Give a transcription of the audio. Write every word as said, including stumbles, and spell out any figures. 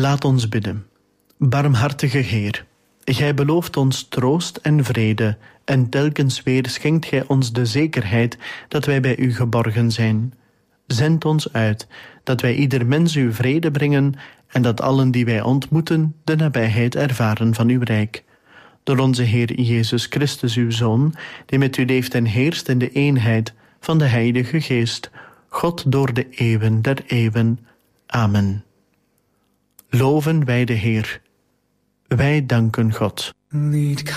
Laat ons bidden. Barmhartige Heer, Gij belooft ons troost en vrede, en telkens weer schenkt Gij ons de zekerheid dat wij bij U geborgen zijn. Zend ons uit, dat wij ieder mens uw vrede brengen en dat allen die wij ontmoeten de nabijheid ervaren van uw rijk. Door onze Heer Jezus Christus, uw Zoon, die met u leeft en heerst in de eenheid van de Heilige Geest, God door de eeuwen der eeuwen. Amen. Loven wij de Heer. Wij danken God.